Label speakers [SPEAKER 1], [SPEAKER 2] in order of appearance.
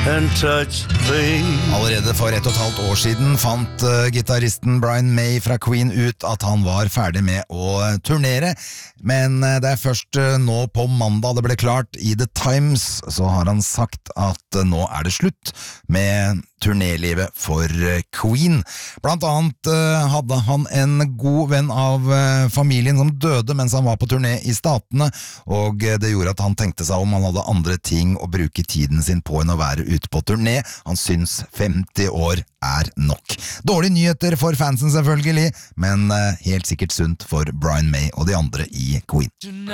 [SPEAKER 1] and touch me.
[SPEAKER 2] Allerede for 1,5 år siden fant gitaristen Brian May fra Queen ut at han var ferdig med å turnere, men det er først nå på mandag det ble klart i The Times, så har han sagt at nå er det slutt med turnélivet for Queen. Blant annet hadde han en god venn av familien som døde mens han var på turné i Statene, og det gjorde at han tenkte seg om. Han hadde andre ting å bruke tiden sin på enn å være ute på turné. Han syns 50 år er nok. Dårlige nyheter for fansen selvfølgelig, men helt sikkert sunt for Brian May og de andre i Queen.